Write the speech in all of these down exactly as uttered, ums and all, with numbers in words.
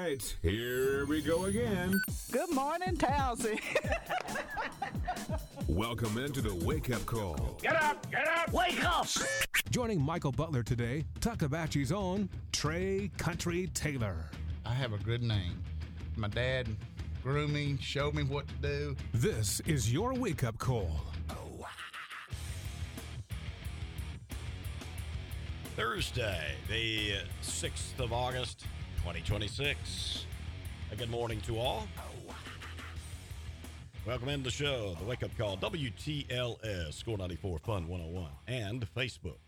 right, here we go again. Good morning, Townsend. Welcome into the Wake Up Call. Get up, get up, wake up! Joining Michael Butler today, Tuckabatchee's own Trey Country Taylor. I have a good name. My dad grew me, showed me what to do. This is your Wake Up Call. Thursday, the sixth of August, twenty twenty-six. A good morning to all. Welcome into the show, the Wake Up Call, W T L S, Score ninety-four, Fun one oh one, and Facebook.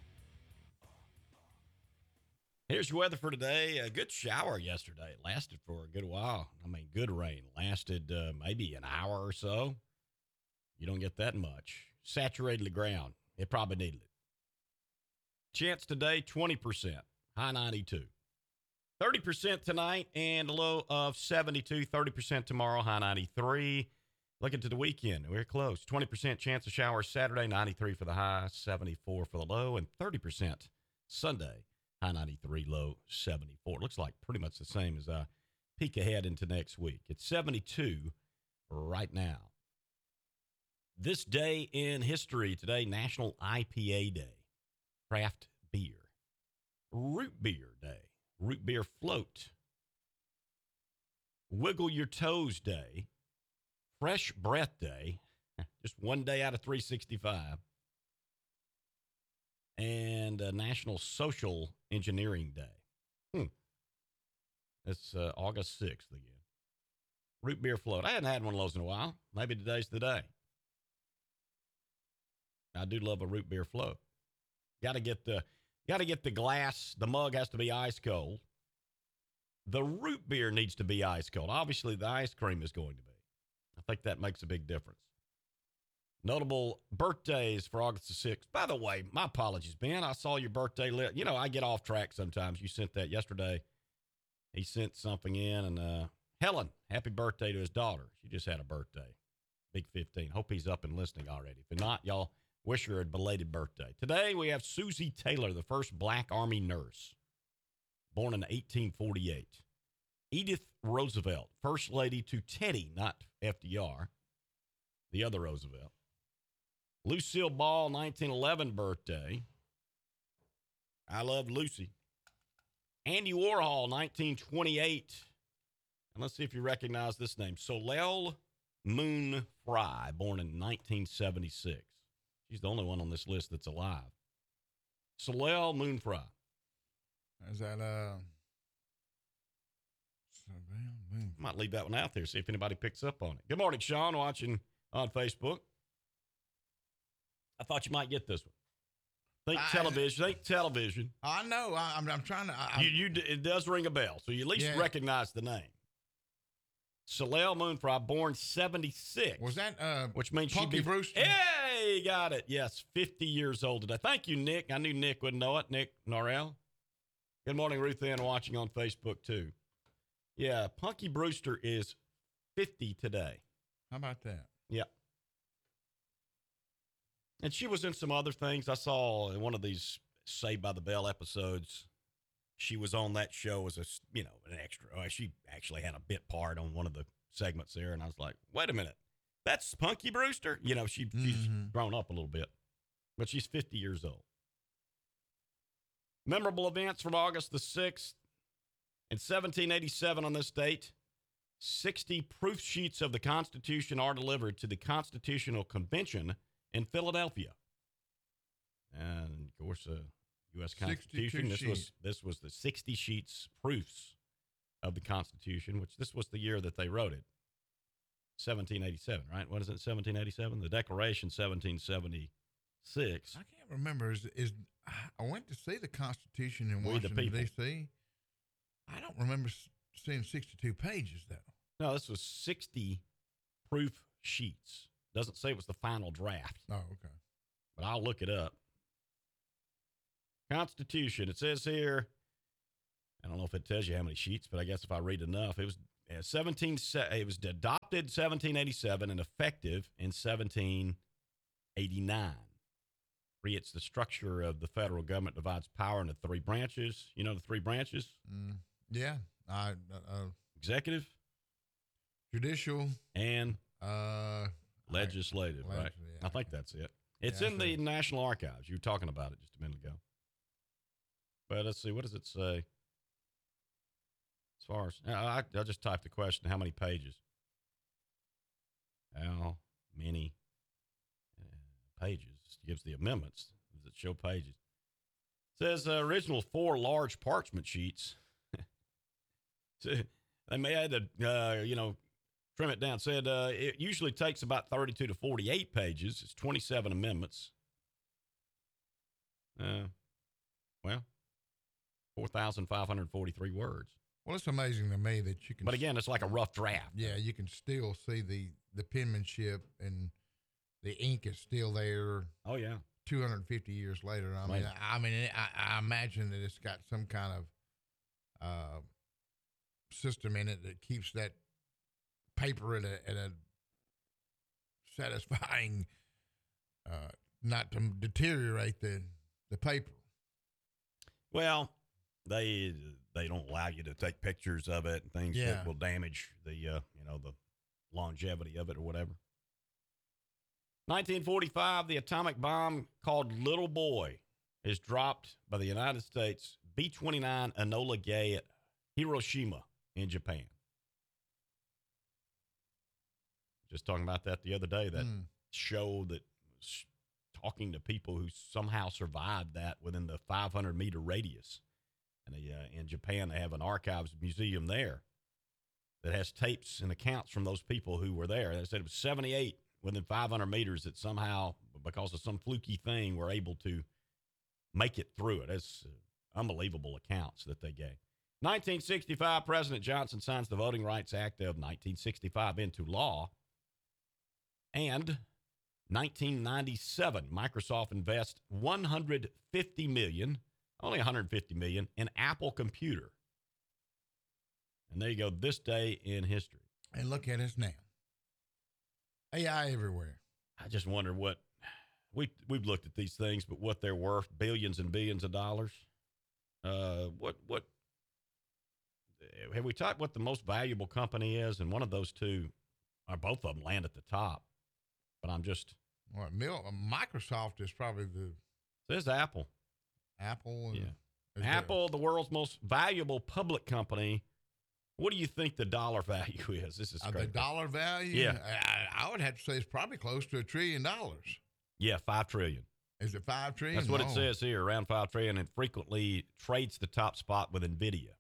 Here's your weather for today. A good shower yesterday. It lasted for a good while. I mean, good rain. Lasted uh, maybe an hour or so. You don't get that much. Saturated the ground. It probably needed it. Chance today, twenty percent. High ninety-two. thirty percent tonight and a low of seventy-two. thirty percent tomorrow, high ninety-three. Looking to the weekend, we're close. twenty percent chance of showers Saturday, ninety-three for the high, seventy-four for the low, and thirty percent Sunday, high ninety-three, low seventy-four. Looks like pretty much the same as I peek ahead into next week. It's seventy-two right now. This day in history today, National I P A Day. Craft beer. Root beer day. Root beer float. Wiggle your toes day. Fresh breath day. Just one day out of three sixty-five. And uh, National Social Engineering Day. Hmm. It's uh, August sixth again. Root beer float. I hadn't had one of those in a while. Maybe today's the day. I do love a root beer float. Got to get the got to get the glass. The mug has to be ice cold. The root beer needs to be ice cold. Obviously, the ice cream is going to be. I think that makes a big difference. Notable birthdays for August the sixth. By the way, my apologies, Ben. I saw your birthday list. You know, I get off track sometimes. You sent that yesterday. He sent something in. And uh, Helen, happy birthday to his daughter. She just had a birthday. Big fifteen. Hope he's up and listening already. If not, y'all, wish her a belated birthday. Today, we have Susie Taylor, the first black Army nurse, born in eighteen forty-eight. Edith Roosevelt, first lady to Teddy, not F D R, the other Roosevelt. Lucille Ball, nineteen eleven birthday. I love Lucy. Andy Warhol, nineteen twenty-eight. And let's see if you recognize this name. Soleil Moon Frye, born in nineteen seventy-six. She's the only one on this list that's alive. Soleil Moon Frye. Is that, uh, Soleil Moon? Might leave that one out there, see if anybody picks up on it. Good morning, Sean, watching on Facebook. I thought you might get this one. Think I, television. Think television. I know. I, I'm, I'm trying to. I, You, you, it does ring a bell, so you at least Yeah. recognize the name. Soleil Moon Frye, born seventy-six. Was that, uh, Which means Punky she'd be, Brewster? Hey, got it. Yes, fifty years old today. Thank you, Nick. I knew Nick would know it. Nick Norrell. Good morning, Ruth Ann, watching on Facebook, too. Yeah, Punky Brewster is fifty today. How about that? Yeah. And she was in some other things. I saw in one of these Saved by the Bell episodes, she was on that show as a, you know, an extra. Uh, she actually had a bit part on one of the segments there. And I was like, wait a minute. That's Punky Brewster? You know, she, mm-hmm. she's grown up a little bit, but she's fifty years old. Memorable events from August the sixth. In seventeen eighty-seven on this date, sixty proof sheets of the Constitution are delivered to the Constitutional Convention in Philadelphia. And, of course, uh, U S Constitution, this was, this was the sixty sheets proofs of the Constitution, which this was the year that they wrote it. seventeen eighty-seven, right? What is it, seventeen eighty-seven? The Declaration, seventeen seventy-six. I can't remember. Is, is I went to see the Constitution in We the Washington, people. D C I don't remember seeing sixty-two pages, though. No, this was sixty proof sheets. Doesn't say it was the final draft. Oh, okay. But I'll look it up. Constitution. It says here, I don't know if it tells you how many sheets, but I guess if I read enough, it was uh, seventeen. It was adopted seventeen eighty-seven and effective in seventeen eighty-nine. Creates the structure of the federal government, divides power into three branches. You know the three branches? Mm, yeah. I, uh, executive, judicial, and uh, legislative, leg- right? yeah. I think that's it. It's Yeah, in that's the National Archives. You were talking about it just a minute ago. But let's see, what does it say? As far as, I, I just typed the question, how many pages? How many uh, pages? It gives the amendments. Does it show pages? It says uh, original four large parchment sheets. So they may have to, uh, you know, trim it down. Said uh, it usually takes about thirty-two to forty-eight pages. It's twenty-seven amendments. Uh, well, four thousand five hundred forty-three words. Well, it's amazing to me that you can. But again, it's like a rough draft. Yeah, you can still see the the penmanship and the ink is still there. Oh yeah. two hundred fifty years later. I mean, Amazing. I, I mean, I, I imagine that it's got some kind of uh, system in it that keeps that paper at a, at a satisfying, uh, not to deteriorate the the paper. Well, they they don't allow you to take pictures of it and things Yeah. that will damage the uh, you know the longevity of it or whatever. nineteen forty-five, the atomic bomb called Little Boy is dropped by the United States B twenty-nine Enola Gay at Hiroshima in Japan. Just talking about that the other day, that Mm. show that was talking to people who somehow survived that within the five hundred meter radius. And they, uh, in Japan, they have an archives museum there that has tapes and accounts from those people who were there. They said it was seventy-eight within five hundred meters that somehow, because of some fluky thing, were able to make it through it. It's uh, unbelievable accounts that they gave. nineteen sixty-five, President Johnson signs the Voting Rights Act of nineteen sixty-five into law. And nineteen ninety-seven, Microsoft invests one hundred fifty million dollars, only one hundred fifty million dollars, in Apple Computer. And there you go, this day in history. And look at us now. A I everywhere. I just wonder what we we've looked at these things, but what they're worth, billions and billions of dollars. Uh, what what have we talked what the most valuable company is? And one of those two, or both of them, land at the top. But I'm just What Mil- Microsoft is probably the says Apple. Apple. And Yeah. is there- Apple, the world's most valuable public company. What do you think the dollar value is? This is Uh, crazy. the dollar value. Yeah. I, I would have to say it's probably close to a trillion dollars. Yeah, five trillion. Is it five trillion? That's what it Oh. says here, around five trillion, and frequently trades the top spot with NVIDIA,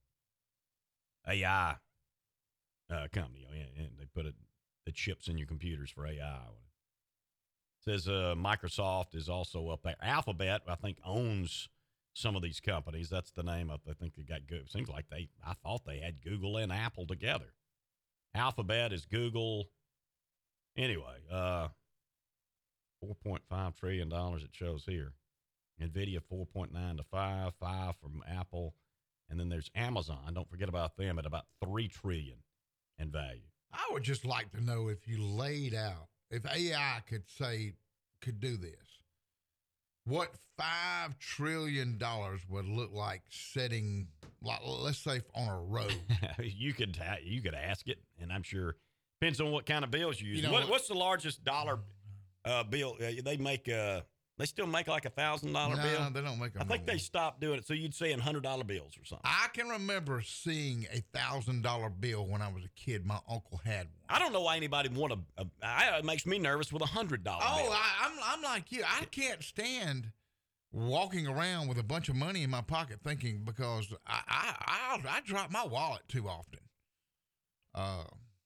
A I uh, company. Oh, yeah, and they put it the chips in your computers for A I. It says uh, Microsoft is also up there. Alphabet, I think, owns some of these companies. That's the name of. I think they got Google. Seems like they. I thought they had Google and Apple together. Alphabet is Google. Anyway, uh, four point five trillion dollars it shows here. NVIDIA four point nine to five, five from Apple, and then there's Amazon. Don't forget about them at about three trillion in value. I would just like to know if you laid out, if A I could say, could do this, what five trillion dollars would look like setting, like, let's say, on a road. you could ha- you could ask it, and I'm sure depends on what kind of bills you use. You know what, what- what's the largest dollar uh, bill? Uh, they make uh, they still make like a thousand dollar No, bill. they don't make them I think no they more. stopped doing it. So you'd say in hundred dollar bills or something. I can remember seeing a thousand dollar bill when I was a kid. My uncle had one. I don't know why anybody would want a. a I, it makes me nervous with a hundred dollar Oh, bill. I, I'm I'm like you. I can't stand walking around with a bunch of money in my pocket, thinking because I I I, I drop my wallet too often. Uh,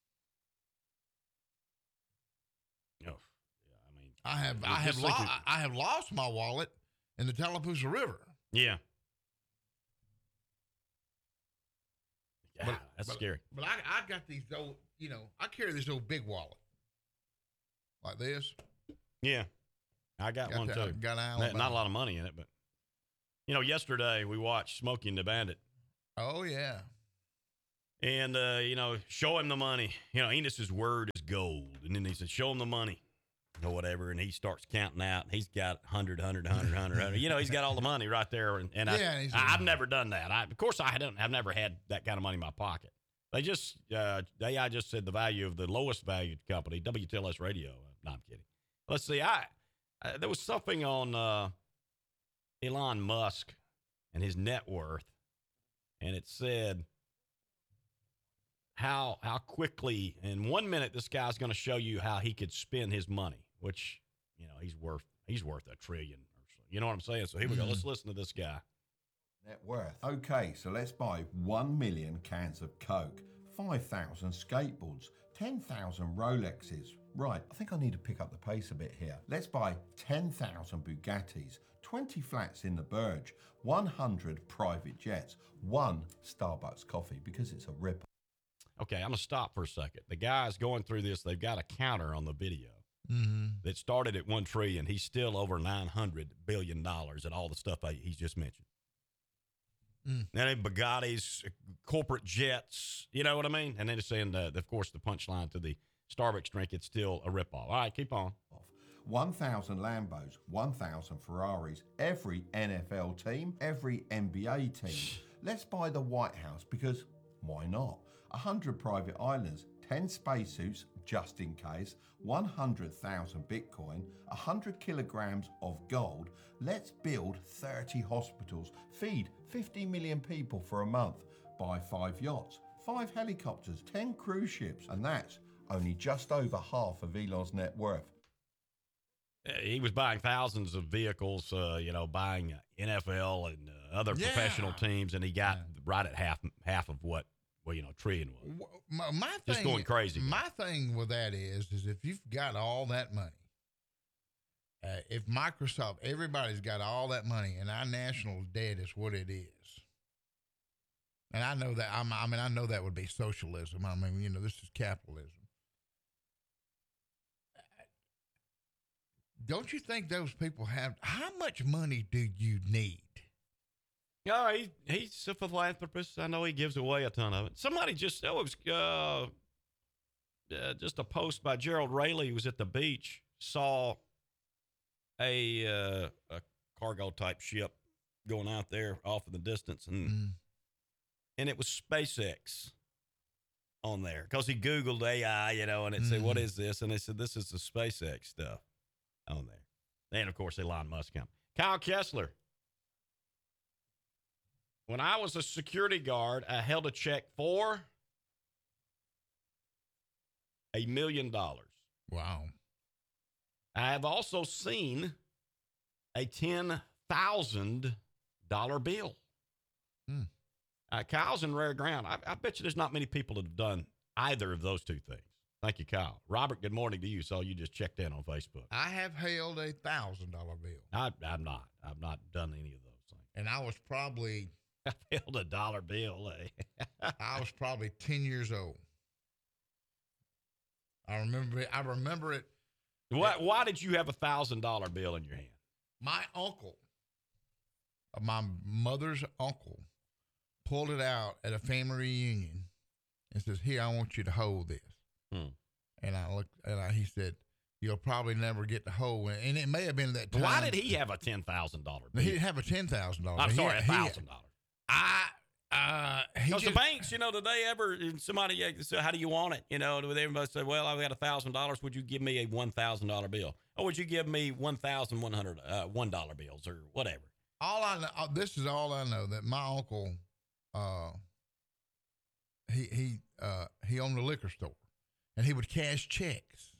Oh, yeah, I mean, I have Just I have think lost it- I have lost my wallet in the Tallapoosa River. yeah. Yeah, But- that's but- scary. But I I got these old, you know, I carry this old big wallet like this. Yeah, I got, Got one that- too. got an Not- Not Alabama. a lot of money in it, but you know, yesterday we watched Smokey and the Bandit, Oh yeah. and uh, you know, show him the money. You know, Enos's word is gold, and then he said, "Show him the money," or whatever, and he starts counting out. He's got hundred, hundred, hundred, hundred, hundred. You know, he's got all the money right there, and, and Yeah, I, and he's- I, I've never done that. I, of course, I don't. I've never had that kind of money in my pocket. They just, uh, the A I just said the value of the lowest valued company, W T L S Radio. No, I'm kidding. Let's see. I, uh, there was something on uh, Elon Musk and his net worth, and it said how how quickly, in one minute, this guy's going to show you how he could spend his money, which, you know, he's worth he's worth a trillion or so. You know what I'm saying? So here we go. Let's listen to this guy. Net worth. Okay, so let's buy one million cans of Coke, five thousand skateboards, ten thousand Rolexes. Right, I think I need to pick up the pace a bit here. Let's buy ten thousand Bugattis, twenty flats in the Burj, one hundred private jets, one Starbucks coffee because it's a ripper. Okay, I'm going to stop for a second. The guy's going through this. They've got a counter on the video Mm-hmm. that started at one trillion. He's still over nine hundred billion dollars and all the stuff I, he's just mentioned. Mm. Then they Bugattis, corporate jets, you know what I mean? And then it's saying, uh, of course, the punchline to the Starbucks drink, it's still a ripoff. All right, keep on. one thousand Lambos, one thousand Ferraris, every N F L team, every N B A team. Let's buy the White House because why not? one hundred private islands, ten spacesuits just in case, one hundred thousand Bitcoin, one hundred kilograms of gold. Let's build thirty hospitals, feed fifty million people for a month, buy five yachts, five helicopters, ten cruise ships, and that's only just over half of Elon's net worth. Uh, He was buying thousands of vehicles, uh, you know, buying uh, N F L and uh, other Yeah. professional teams, and he got right at half half of what, well, you know, trillion was. Wh- My, my thing, Just going crazy. My thing with that is, is if you've got all that money, uh, if Microsoft, everybody's got all that money, and our national debt is what it is, and I know that. I'm, I mean, I know that would be socialism. I mean, you know, this is capitalism. Don't you think those people have? How much money do you need? Yeah, he, he's a philanthropist. I know he gives away a ton of it. Somebody just, oh, it was uh, uh, just a post by Gerald Rayleigh, who was at the beach, saw a uh, a cargo type ship going out there off in the distance, and Mm. and it was SpaceX on there because he Googled A I, you know, and it said, "What Mhm. is this?" And they said, "This is the SpaceX stuff on there." And of course, Elon Musk come. Kyle Kessler. When I was a security guard, I held a check for a million dollars. Wow. I have also seen a ten thousand dollars bill. Hmm. Uh, Kyle's in rare ground. I, I bet you there's not many people that have done either of those two things. Thank you, Kyle. Robert, good morning to you. So you just checked in on Facebook. I have held a thousand dollar bill, I, I'm not. I've not done any of those things. and I was probably I've held a dollar bill. Eh? I was probably ten years old. I remember it. I remember it. Why, why did you have a thousand dollar bill in your hand? My uncle, uh, my mother's uncle, pulled it out at a family reunion and says, "Here, I want you to hold this." Hmm. And I looked, and I, he said, "You'll probably never get to hold it." And it may have been that time. Why did he have a ten thousand dollar He bill? didn't have a ten thousand dollars. I'm sorry, a thousand dollars. I uh, he Because the just- banks, you know, did they ever, somebody, uh, so how do you want it? You know, would everybody say, well, I've got a thousand dollars. Would you give me a one thousand dollar bill? Or would you give me one thousand one hundred uh, one dollar bills or whatever? all I know, uh, this is all I know, that my uncle, uh, he he uh, he owned a liquor store, and he would cash checks,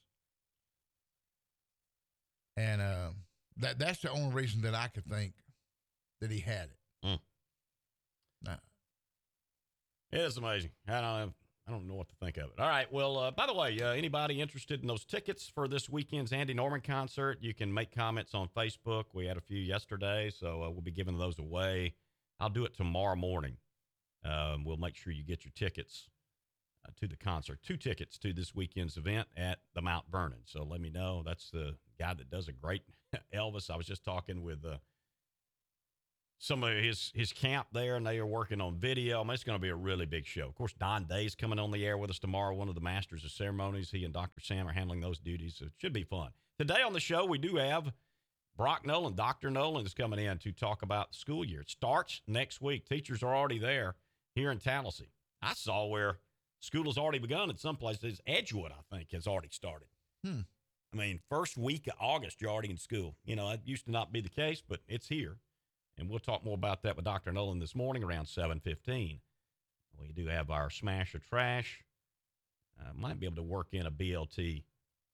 and uh, that that's the only reason that I could think that he had it. Mm. Nah. It is amazing. I don't have, I don't know what to think of it. All right. Well, uh, by the way, uh, anybody interested in those tickets for this weekend's Andy Norman concert, you can make comments on Facebook. We had a few yesterday, so uh, we'll be giving those away. I'll do it tomorrow morning. Um, we'll make sure you get your tickets uh, to the concert. Two tickets to this weekend's event at the Mount Vernon. So let me know. That's the guy that does a great Elvis. I was just talking with uh, some of his his camp there, and they are working on video. I mean, it's going to be a really big show. Of course, Don Day's coming on the air with us tomorrow, one of the masters of ceremonies. He and Doctor Sam are handling those duties, so it should be fun. Today on the show, we do have Brock Nolan. Doctor Nolan is coming in to talk about the school year. It starts next week. Teachers are already there here in Tallahassee. I saw where School has already begun in some places. Edgewood, I think, has already started. Hmm. I mean, first week of August, you're already in school. You know, that used to not be the case, but it's here. And we'll talk more about that with Doctor Nolan this morning around seven fifteen. We do have our Smash or Trash. Uh, might be able to work in a B L T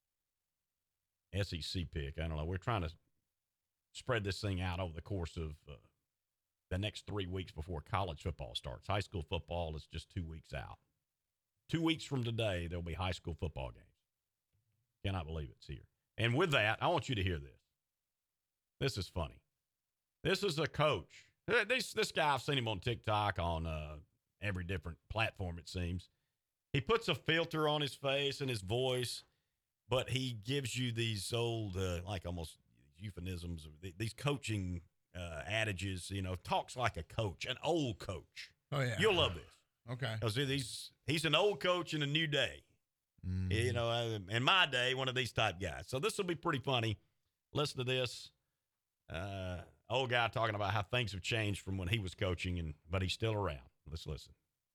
S E C pick. I don't know. We're trying to spread this thing out over the course of uh, the next three weeks before college football starts. High school football is just two weeks out. Two weeks from today, there'll be high school football games. Cannot believe it's here. And with that, I want you to hear this. This is funny. This is a coach. This, this guy, I've seen him on TikTok on uh, every different platform, it seems. He puts a filter on his face and his voice, but he gives you these old, uh, like almost euphemisms, these coaching uh, adages, you know, talks like a coach, an old coach. Oh, yeah. You'll love this. Okay. Because he's, he's an old coach in a new day. Mm. You know, uh, in my day, one of these type guys. So this will be pretty funny. Listen to this. Uh, old guy talking about how things have changed from when he was coaching, and but he's still around. Let's listen.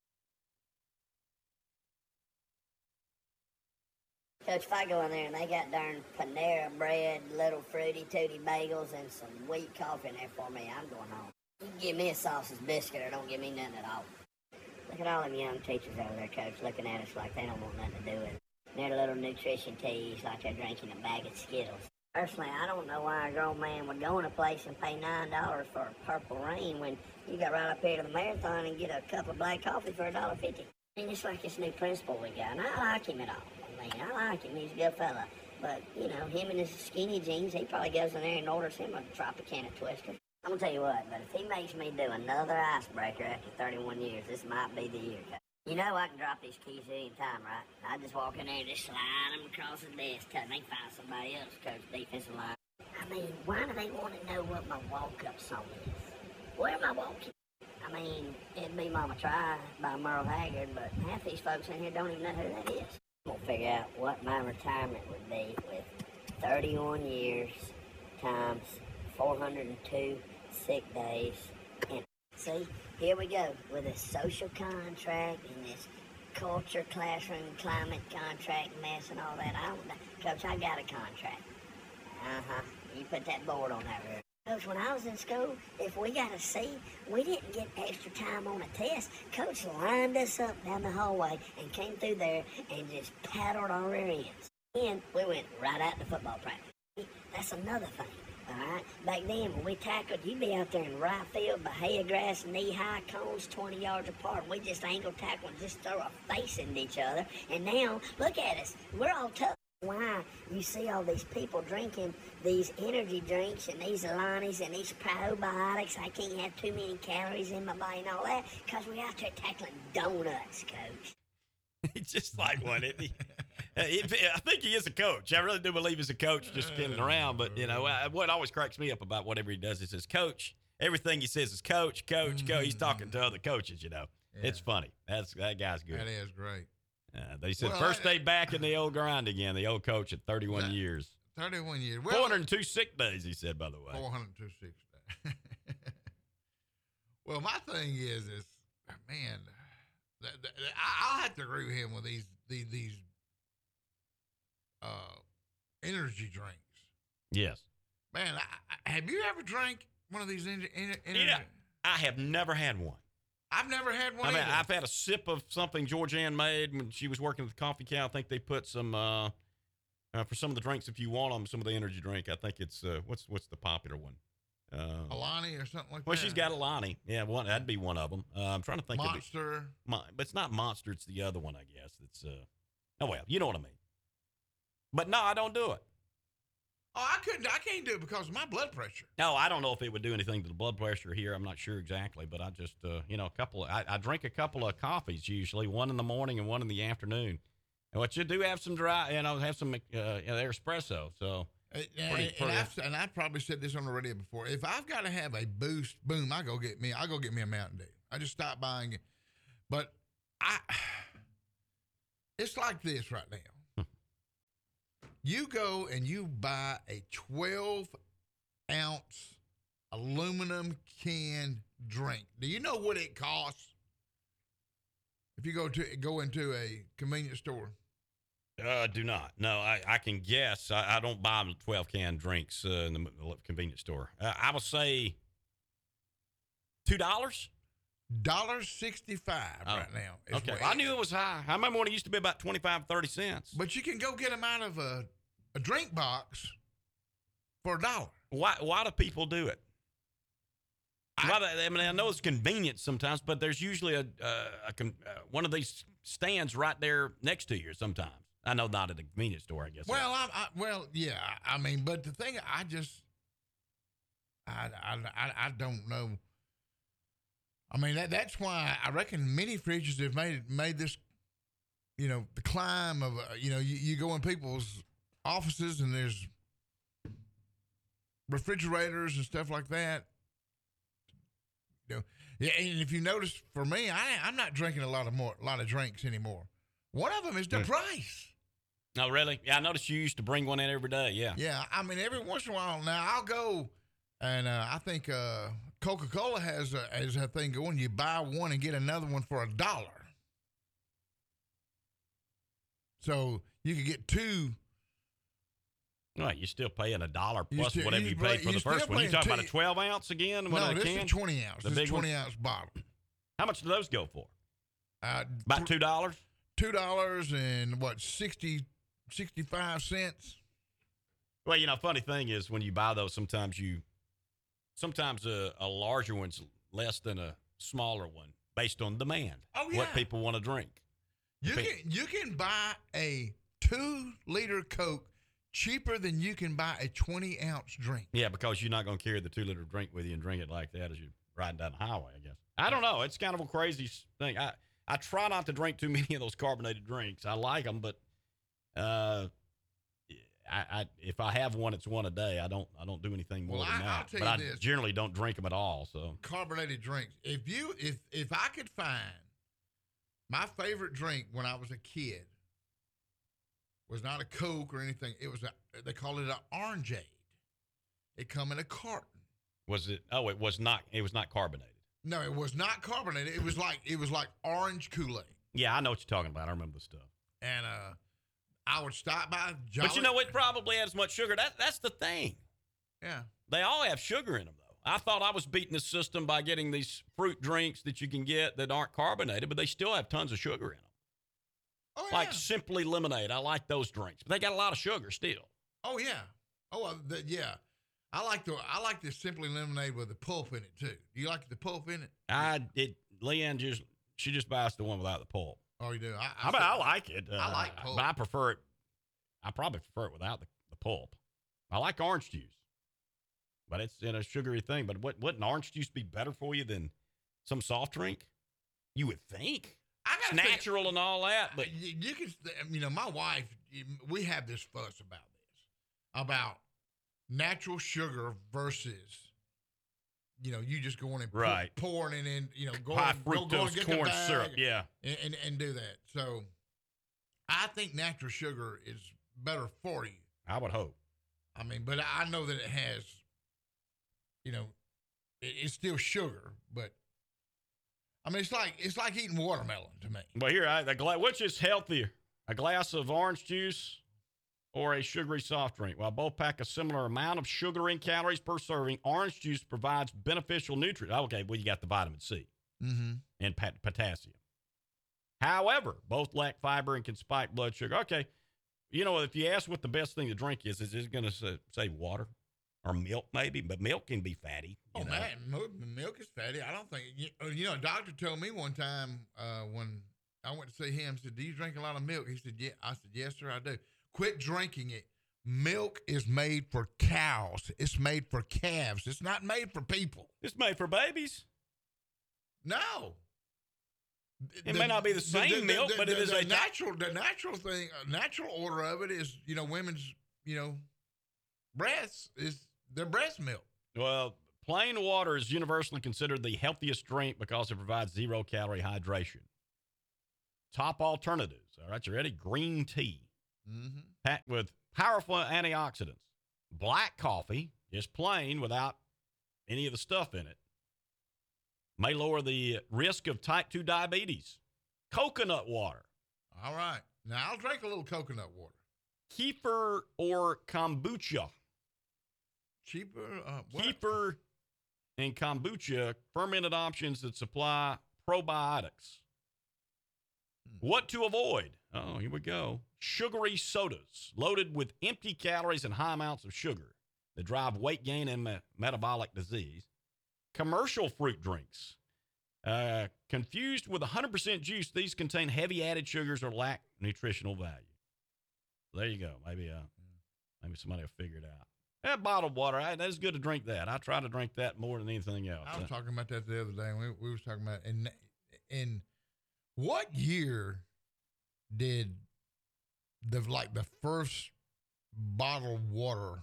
Coach, if I go in there and they got darn Panera bread, little fruity tooty bagels, and some wheat coffee in there for me, I'm going home. You can give me a sausage biscuit or don't give me nothing at all. Look at all them young teachers over there, Coach, looking at us like they don't want nothing to do with it. Their little nutrition teas like they're drinking a bag of Skittles. Personally, I don't know why a grown man would go in a place and pay nine dollars for a Purple Rain when you got right up here to the marathon and get a cup of black coffee for a dollar fifty. I mean, it's like this new principal we got, and I like him at all. I mean, I like him. He's a good fella. But, you know, him and his skinny jeans, he probably goes in there and orders him a Tropicana Twister. I'm going to tell you what, but if he makes me do another icebreaker after thirty-one years, this might be the year. You know I can drop these keys any time, right? I just walk in there and just slide them across the desk till they find somebody else to coach defensive line. I mean, why do they want to know what my walk-up song is? Where am I walking? I mean, it'd be Mama Try by Merle Haggard, but half these folks in here don't even know who that is. I'm going to figure out what my retirement would be with thirty-one years times four hundred two sick days. And see, here we go with this social contract and this culture, classroom, climate contract mess and all that. I don't know. Coach, I got a contract. Uh-huh. You put that board on that rear. Coach, when I was in school, if we got a C, we didn't get extra time on a test. Coach lined us up down the hallway and came through there and just paddled our rear ends. Then we went right out to football practice. That's another thing. All right, back then when we tackled, you'd be out there in right field, Bahia grass, knee-high cones, twenty yards apart. We just angle tackle and just throw our face into each other. And now, look at us. We're all tough. Why you see all these people drinking these energy drinks and these Alani's and these probiotics? I can't have too many calories in my body and all that because we're out there tackling donuts, Coach. He's just like one, isn't he? Uh, it, I think he is a coach. I really do believe he's a coach, just kidding around. But, you know, uh, what always cracks me up about whatever he does is his coach. Everything he says is coach, coach, coach. He's talking to other coaches, you know. Yeah. It's funny. That's That guy's good. That is great. Uh, they said well, first I, day back in the old grind again, the old coach at thirty-one that, years. thirty-one years. Well, four hundred two sick days, he said, by the way. four hundred two sick days. Well, my thing is, is man, that, that, I'll have to agree with him with these, these, these uh, energy drinks. Yes. Man, I, I, have you ever drank one of these energy, energy? Yeah, I have never had one. I've never had one. I mean, either. I've had a sip of something Georgianne made when she was working with the coffee cow. I think they put some uh, uh, for some of the drinks. If you want them, some of the energy drink. I think it's uh, what's what's the popular one? Uh, Alani or something like well, that. Well, she's got Alani. Yeah, one that'd be one of them. Uh, I'm trying to think Monster. of it. Mon- but it's not Monster. It's the other one, I guess. It's uh, oh well, you know what I mean. But no, I don't do it. Oh, I couldn't. I can't do it because of my blood pressure. No, I don't know if it would do anything to the blood pressure here. I'm not sure exactly, but I just, uh, you know, a couple. Of, I, I drink a couple of coffees usually, one in the morning and one in the afternoon. And what you do have some dry, you know, have some uh, you know, espresso. So, and, pretty, and, and, I've, and I've probably said this on the radio before. If I've got to have a boost, boom, I go get me. I go get me a Mountain Dew. I just stop buying it. But I, it's like this right now. You go and you buy a twelve ounce aluminum can drink. Do you know what it costs? If if you go to go into a convenience store? Uh, do not. No, I, I can guess. I, I don't buy twelve can drinks uh, in the convenience store. Uh, I would say two dollars. Dollar sixty-five Oh, right now. is Okay, what- I knew it was high. I remember when it used to be about twenty-five, thirty cents. But you can go get them out of a, a drink box for a dollar. Why? Why do people do it? Why do- I mean, I know it's convenient sometimes, but there's usually a, uh, a con- uh, one of these stands right there next to you. Sometimes I know not at a convenience store. I guess. Well, I, I well, yeah. I mean, but the thing, I just, I, I, I, I don't know. I mean, that that's why I reckon many fridges have made made this, you know, the climb of, uh, you know, you, you go in people's offices and there's refrigerators and stuff like that. You know, yeah, and if you notice, for me, I I'm not drinking a lot of more, a lot of drinks anymore. One of them is the Hmm. price. No, really? Yeah, I noticed you used to bring one in every day. Yeah. Yeah, I mean, every once in a while now I'll go, and uh, I think uh, Coca-Cola has a, has a thing going. You buy one and get another one for a dollar. So you could get two. Right, you're still paying a dollar You plus still- whatever you you pay- paid for you the first still one. You paying talking about a two- twelve ounce again? No, When this can? is twenty ounce. The This big is one? twenty ounce bottle. How much do those go for? Uh, About two dollars. two dollars and what sixty sixty five cents. Well, you know, funny thing is when you buy those, sometimes you, sometimes a, a larger one's less than a smaller one based on demand. Oh, yeah. What people want to drink. You Pe- can you can buy a two liter Coke cheaper than you can buy a twenty ounce drink. Yeah, because you're not going to carry the two liter drink with you and drink it like that as you're riding down the highway, I guess. I don't know. It's kind of a crazy s- thing. I, I try not to drink too many of those carbonated drinks. I like them, but uh, I, I if I have one, it's one a day. I don't I don't do anything more Well, than I- that. I'll tell but you I this. generally don't drink them at all. So Carbonated drinks. If you if if I could find my favorite drink when I was a kid was not a Coke or anything. It was a they call it an orangeade. It come in a carton. was it? Oh, it was not. It was not carbonated. No, it was not carbonated. It was like it was like orange Kool-Aid. Yeah, I know what you're talking about. I remember the stuff. And uh I would stop by Jolly. But you know, it probably has much sugar. That that's the thing. Yeah. They all have sugar in them, though. I thought I was beating the system by getting these fruit drinks that you can get that aren't carbonated, but they still have tons of sugar in them. Oh Like yeah. Simply Lemonade. I like those drinks, but they got a lot of sugar still. Oh yeah. Oh uh, the, yeah. I like the I like the Simply Lemonade with the pulp in it too. Do you like the pulp in it? I it. Leanne just she just buys the one without the pulp. Oh, you do. I, I mean, I like it. I like uh, pulp. but I prefer it. I probably prefer it without the, the pulp. I like orange juice, but it's in a sugary thing. But what wouldn't orange juice be better for you than some soft drink? You would think. I It's gotta think- natural and all that, but you, you can, you know, my wife, we have this fuss about this, about natural sugar versus, you know, you just going and pour- Right. pouring it in, you know, going, high go, go and fructose get the corn bag syrup. Yeah. and, and, and do that. So I think natural sugar is better for you. I would hope. I mean, but I know that it has, you know, it, it's still sugar, but I mean, it's like it's like eating watermelon to me. But here, I, the gla- which is healthier, a glass of orange juice or a sugary soft drink? While both pack a similar amount of sugar and calories per serving, orange juice provides beneficial nutrients. Okay, well, you got the vitamin C Mm-hmm. and pat- potassium. However, both lack fiber and can spike blood sugar. Okay, you know, if you ask what the best thing to drink is, is it going to say, say water or milk maybe? But milk can be fatty. you Oh know. man, milk, milk is fatty. I don't think you, you know. A doctor told me one time uh, when I went to see him. Said, "Do you drink a lot of milk?" He said, "Yeah." I said, "Yes, sir, I do." Quit drinking it. Milk is made for cows. It's made for calves. It's not made for people. It's made for babies. No. It may not be the same milk, but it is the a- natural. The natural thing, uh, natural order of it is, you know, women's, you know, breasts is their breast milk. Well, plain water is universally considered the healthiest drink because it provides zero calorie hydration. Top alternatives. All right, you ready? Green tea, Mm-hmm. packed with powerful antioxidants. Black coffee, just plain without any of the stuff in it, may lower the risk of type two diabetes. coconut water. All right. Now, I'll drink a little coconut water. Kefir or kombucha. Cheaper? Uh, what? Kefir and kombucha, fermented options that supply probiotics. Hmm. What to avoid? Oh, here we go. Sugary sodas loaded with empty calories and high amounts of sugar that drive weight gain and me- metabolic disease. Commercial fruit drinks. Uh, confused with one hundred percent juice, these contain heavy added sugars or lack nutritional value. There you go. Maybe uh, maybe somebody will figure it out. That bottled water, I, that's good to drink that. I try to drink that more than anything else. I was talking about that the other day. And we, we was talking about, in, in what year did the, like, the first bottled water?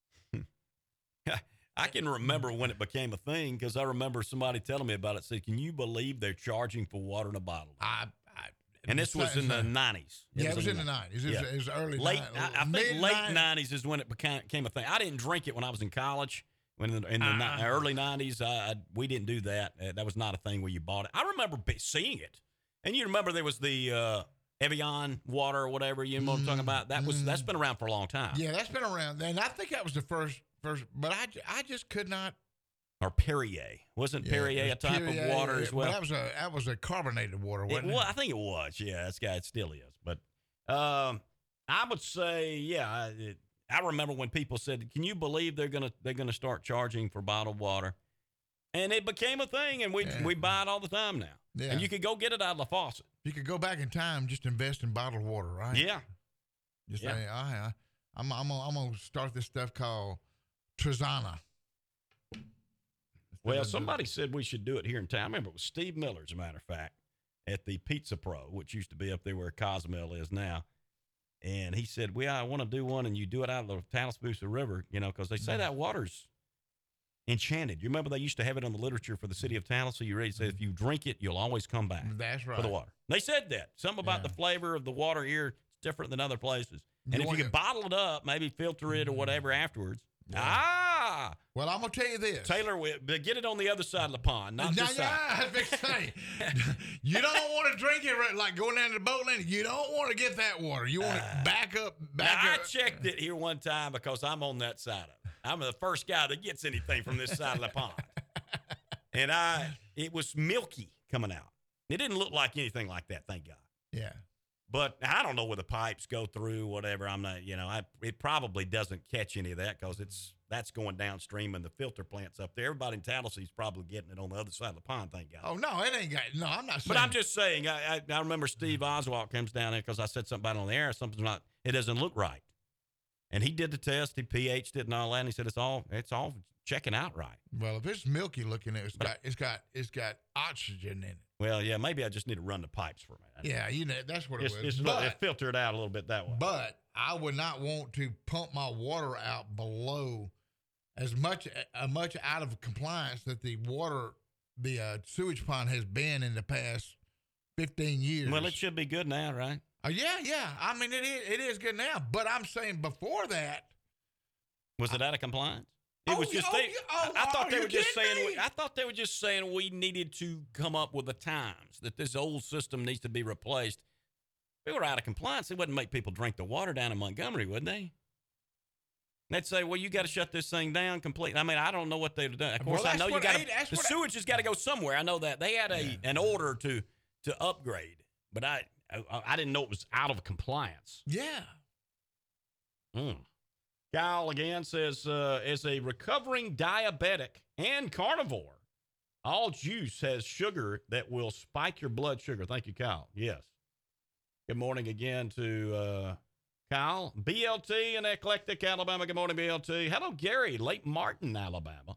I can remember when it became a thing because I remember somebody telling me about it. Said, "Can you believe they're charging for water in a bottle?" I, I and this was in the nineties. Yeah, it was in the nineties. It was, Yeah. it was early Late, ni- I, I think mid- late ni- nineties is when it became, became a thing. I didn't drink it when I was in college. When in the, in the Uh-uh. ni- early nineties, I, I, we didn't do that. Uh, that was not a thing where you bought it. I remember be- seeing it, and you remember there was the uh, Evian water or whatever. You know what I'm talking about? That was that's been around for a long time. Yeah, that's been around. And I think that was the first, first. But I, ju- I just could not. Or Perrier. Wasn't Yeah, Perrier it a was type Perrier, of water yeah, as but well? that was a that was a carbonated water, It, wasn't it? well, I think it was. Yeah, that's guy. It still is. But um, I would say, yeah. I, it, I remember when people said, "Can you believe they're gonna they're gonna start charging for bottled water?" And it became a thing, and we Yeah. we buy it all the time now. Yeah. And you could go get it out of the faucet. You could go back in time, just invest in bottled water, right? Yeah. Just Yeah. say, I, I, I'm, I'm, gonna, I'm gonna start this stuff called Trizana. Well, Instead of somebody said we should do it here in town. I remember it was Steve Miller, as a matter of fact, at the Pizza Pro, which used to be up there where Cozumel is now. And he said, "We, I want to do one, and you do it out of the Tallapoosa River, you know, because they say that water's enchanted." You remember they used to have it on the literature for the city of Tallahassee. You ready to say if you drink it, you'll always come back That's right. for the water. They said that. Something about Yeah. the flavor of the water here is different than other places. And You if want you can it- bottle it up, maybe filter it or whatever afterwards. Yeah. Ah, Well, I'm gonna tell you this, Taylor, we- but get it on the other side of the pond, not Now, this side. yeah, I was fixing to say, you don't want to drink it right, like going down to the boat landing. You don't want to get that water. You want to back up, back Now, I up. checked it here one time because I'm on that side of it. I'm the first guy that gets anything from this side of the pond. And I, it was milky coming out. It didn't look like anything like that, thank God. Yeah. But I don't know where the pipes go through, whatever. I'm not, you know, I, it probably doesn't catch any of that because it's, that's going downstream and the filter plant's up there. Everybody in Tallassee's probably getting it on the other side of the pond, thank God. Oh no, it ain't got. No, I'm not saying. But I'm just saying, I, I, I remember Steve Oswald comes down there because I said something about it on the air. Something's not, it doesn't look right. And he did the test, he pH'd it and all that, and he said it's all, it's all checking out right. Well, if it's milky looking, it's got, it's got, it's got oxygen in it. Well, yeah, maybe I just need to run the pipes for a minute. Yeah, you know, that's what it Just, was. just but, let- filter it out a little bit that way. but I would not want to pump my water out below as much, uh, much out of compliance that the water, the uh, sewage pond has been in the past fifteen years. Well, it should be good now, right? Uh, yeah, yeah. I mean, it is, it is good now. But I'm saying before that, Was it out of compliance? It Oh, was just oh, they. yeah, oh, I thought are they you were just kidding saying. me? We, I thought they were just saying we needed to come up with the times that this old system needs to be replaced. If we were out of compliance, they wouldn't make people drink the water down in Montgomery, would they? They'd say, "Well, you got to shut this thing down completely." I mean, I don't know what they'd have done. Of course, Well, I know that's you what got I- that's the what I- sewage has got to go somewhere. I know that they had a Yeah. an order to to upgrade, but I, I I didn't know it was out of compliance. yeah. Mm. Kyle again says, uh, as a recovering diabetic and carnivore, all juice has sugar that will spike your blood sugar. Thank you, Kyle. Yes. Good morning again to uh, Kyle. B L T in Eclectic, Alabama. Good morning, B L T. Hello, Gary, Lake Martin, Alabama.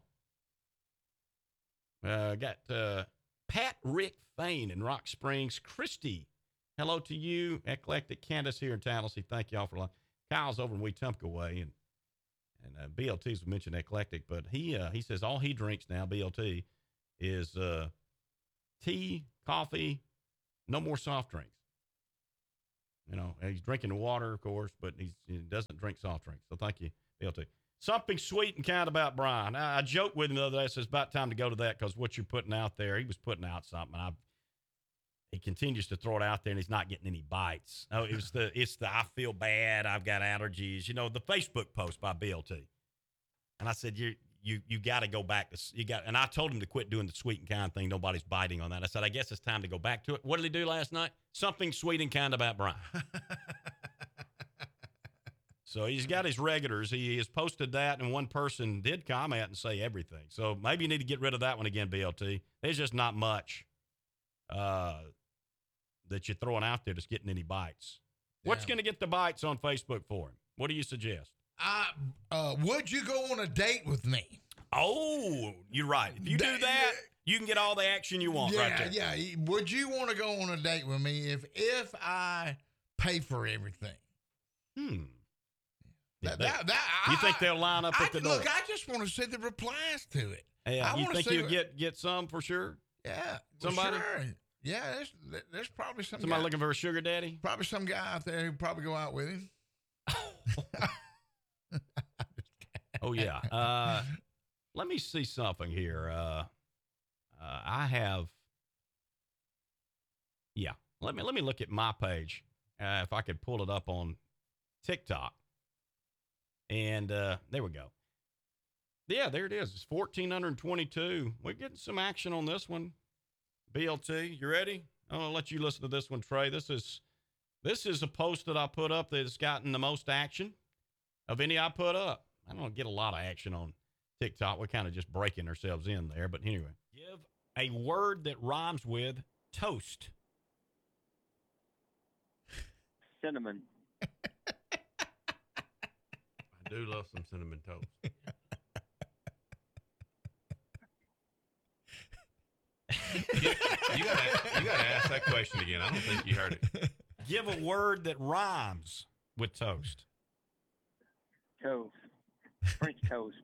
Uh, got uh, Pat Rick Fain in Rock Springs. Christy, hello to you. Eclectic Candace here in Tallahassee. Thank y'all for life. Kyle's over in Wetumpka way, and and uh, B L T's mentioned Eclectic, but he uh, he says all he drinks now, B L T, is uh, tea, coffee, no more soft drinks. You know, and he's drinking water, of course, but he's, he doesn't drink soft drinks. So thank you, B L T. Something sweet and kind about Brian. I, I joked with him the other day. I said it's about time to go to that because what you're putting out there, he was putting out something. I he continues to throw it out there, and he's not getting any bites. Oh, it was the it's the I feel bad, I've got allergies. You know, the Facebook post by B L T. And I said, you you you got to go back to you got. And I told him to quit doing the sweet and kind thing. Nobody's biting on that. I said, I guess it's time to go back to it. What did he do last night? Something sweet and kind about Brian. So he's got his regulars. He has posted that, and one person did comment and say everything. So maybe you need to get rid of that one again, B L T. There's just not much uh, that you're throwing out there that's getting any bites. What's Yeah. going to get the bites on Facebook for him? What do you suggest? I, uh, would you go on a date with me? Oh, you're right. If you do That- that, you can get all the action you want right there. yeah, yeah. Would you want to go on a date with me if if I pay for everything? Hmm. Yeah, That, they- that, that, you I, think they'll line up I, at the door? Look, I just want to see the replies to it. Yeah, I you wanna think see you'll what- get get some for sure? Yeah, well, Somebody? Sure. Yeah, there's, there's probably some Somebody guy, looking for a sugar daddy? probably some guy out there who probably go out with him. Oh yeah. Uh, let me see something here. Uh, uh, I have. Yeah. Let me let me look at my page. Uh, if I could pull it up on TikTok. And uh, there we go. Yeah, there it is. It's fourteen twenty-two. We're getting some action on this one. B L T, you ready? I'm gonna let you listen to this one, Trey. This is this is a post that I put up that has gotten the most action of any I put up. I don't get a lot of action on TikTok. We're kind of just breaking ourselves in there. But anyway, give a word that rhymes with toast. Cinnamon. I do love some cinnamon toast. you, you gotta, you gotta ask that question again. I don't think you heard it. Give a word that rhymes with toast. Toast. French toast.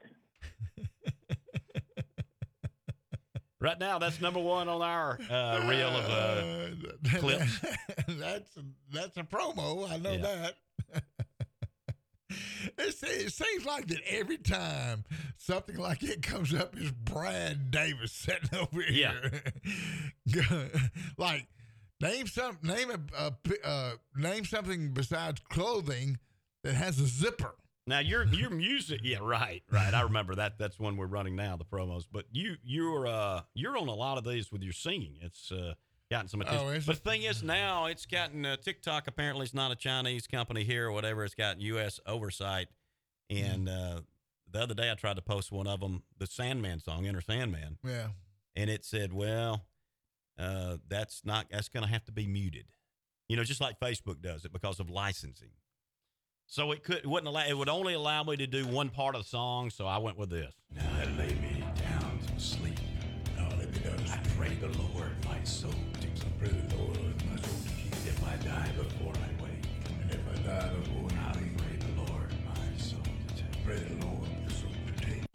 Right now, that's number one on our uh, reel of uh, clips. that's that's a promo. I know Yeah. that. It, se- it seems like that every time something like it comes up, is Brad Davis sitting over here. Yeah. Like name some name a, a pi- uh, name something besides clothing that has a zipper. Now your your music, yeah, right, right. I remember that. That's one we're running now, the promos. But you you're uh you're on a lot of these with your singing. It's uh, gotten some attention. Oh, is but it? the thing is, now it's gotten uh, TikTok. Apparently, it's not a Chinese company here or whatever. It's got U S oversight. And uh, the other day, I tried to post one of them, the Sandman song, Enter Sandman, Yeah. and it said, "Well, uh, that's not. That's going to have to be muted." You know, just like Facebook does it because of licensing. So it could it wouldn't allow it would only allow me to do one part of the song, so I went with this. Now I lay me down to sleep. Now let me down to sleep. I pray the Lord my soul to keep. I pray the Lord my soul to keep. If I die before I wake, and if I die before I wake, pray the Lord my soul to take. Pray the Lord my soul to take.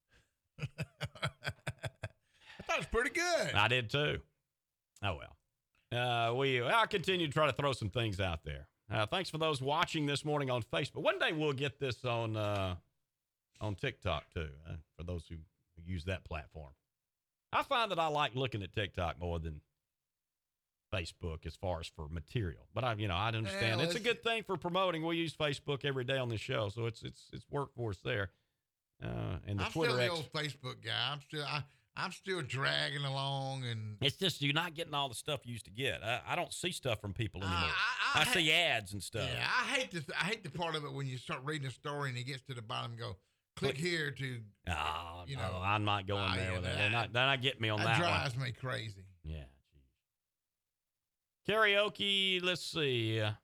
I thought it was pretty good. I did too. Oh well. Uh, we I'll continue to try to throw some things out there. Uh, thanks for those watching this morning on Facebook. One day we'll get this on uh, on TikTok too. Uh, for those who use that platform, I find that I like looking at TikTok more than Facebook as far as for material. But I, you know, I understand Well, it's a it's- good thing for promoting. We use Facebook every day on this show, so it's it's it's worked for us there. Uh, and the I'm Twitter still the X. old Facebook guy. I'm still I, I'm still dragging along, and It's just you're not getting all the stuff you used to get. I, I don't see stuff from people anymore. I, I, I, I see hate- ads and stuff. Yeah, I hate this. I hate the part of it when you start reading a story and it gets to the bottom and go, click, Click. here to. Oh, You no, know, I'm not going I- there with that. that- They're not, they're not getting me on That, that, drives one. me crazy. Yeah. Geez. Karaoke, let's see. Uh,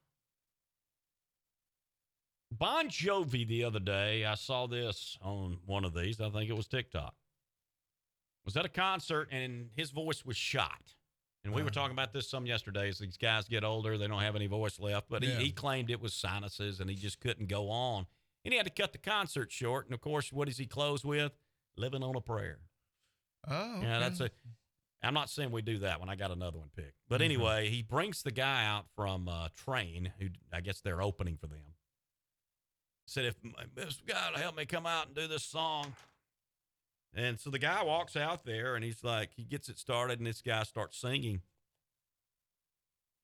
Bon Jovi the other day, I saw this on one of these. I think it was TikTok. Was at a concert and his voice was shot. And we were Uh. talking about this some yesterday. As these guys get older, they don't have any voice left. But Yeah. he, he claimed it was sinuses and he just couldn't go on. And he had to cut the concert short. And of course, what does he close with? Living on a prayer. Oh, Yeah, okay. that's a. I'm not saying we do that one. I got another one picked. But Mhm. anyway, he brings the guy out from uh, Train, who I guess they're opening for them. Said, if this guy will help me come out and do this song. And so the guy walks out there and he's like, he gets it started and this guy starts singing.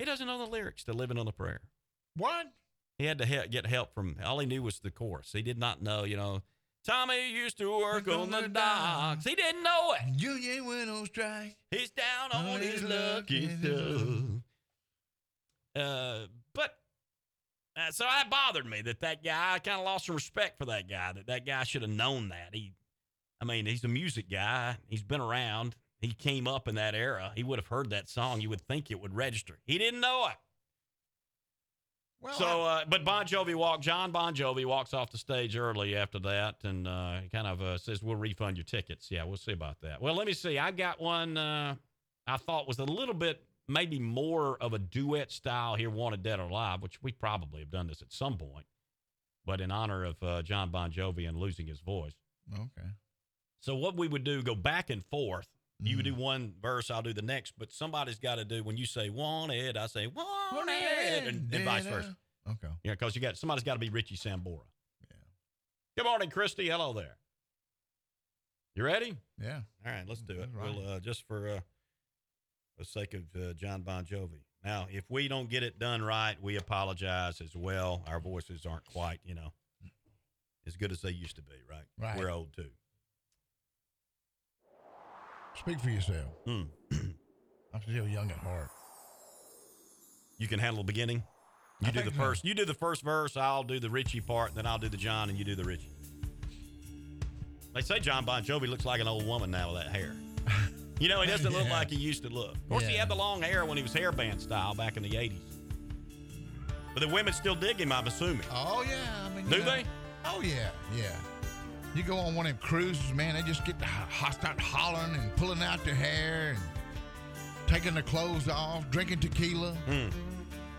He doesn't know the lyrics to Living on a Prayer. What? He had to he- get help from, all he knew was the chorus. He did not know, you know, Tommy used to work on the docks. He didn't know it. Union went on strike. He's down on his lucky stuff. Uh, but, uh, so that bothered me that that guy, I kind of lost some respect for that guy, that that guy should have known that. He, I mean, he's a music guy. He's been around. He came up in that era. He would have heard that song. You would think it would register. He didn't know it. Well, So, uh, but Bon Jovi walked, John Bon Jovi walks off the stage early after that and uh, he kind of uh, says, we'll refund your tickets. Yeah, we'll see about that. Well, let me see. I've got one uh, I thought was a little bit, maybe more of a duet style here, Wanted Dead or Alive, which we probably have done this at some point, but in honor of uh, John Bon Jovi and losing his voice. Okay. So what we would do, go back and forth. You would do one verse, I'll do the next, but somebody's got to do, when you say wanted, I say wanted, and, and vice versa. Okay. Yeah, because you got, somebody's got to be Richie Sambora. Yeah. Good morning, Christy. Hello there. You ready? Yeah. All right, let's do it. Right. We'll, uh, just for uh, the sake of uh, John Bon Jovi. Now, if we don't get it done right, we apologize as well. Our voices aren't quite, you know, as good as they used to be, right? Right. We're old, too. Speak for yourself. Mm. I'm still young at heart. You can handle the beginning? You I do the think so. first. You do the first verse. I'll do the Richie part. Then I'll do the John, and you do the Richie. They say John Bon Jovi looks like an old woman now with that hair. You know, he doesn't look Yeah. like he used to look. Of course, he Yeah. had the long hair when he was hairband style back in the eighties. But the women still dig him, I'm assuming. Oh, yeah. I mean, Do you know. they? Oh, yeah. Yeah. You go on one of them cruises, man, they just get to ho- start hollering and pulling out their hair and taking their clothes off, drinking tequila. Mm.